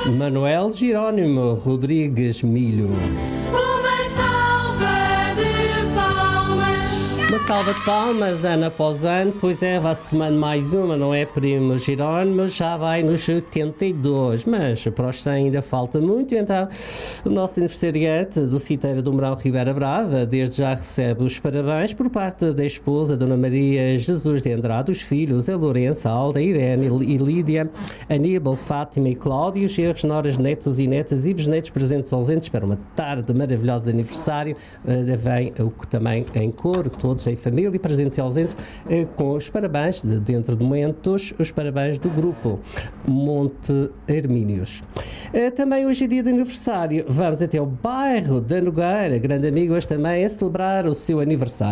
Manuel Jerónimo Rodrigues Milho. Uma salva de palmas, ano após ano, pois é, vai-se somando mais uma, não é, primo Jerónimo? Já vai nos 72, mas para os 100 ainda falta muito, então o nosso aniversariante do Citeiro do Mourão Ribeira Brava, desde já recebe os parabéns por parte da esposa, Dona Maria Jesus de Andrade, os filhos, a Lourença, a Alda, a Irene e Lídia, Aníbal, Fátima e Cláudio, os genros, noras, netos e netas e bisnetos presentes ausentes para uma tarde maravilhosa de aniversário. Vem o que também em coro, todos em família e presentes e ausentes, com os parabéns, dentro de momentos, os parabéns do grupo Monte Hermínios. Também hoje é dia de aniversário, vamos até o bairro da Nogueira, grande amigo, hoje também a celebrar o seu aniversário.